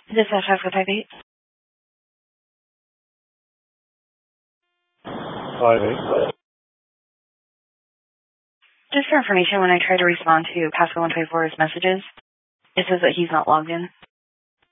This is 558. 58. Just for information, when I try to respond to Pascal 124's messages, it says that he's not logged in.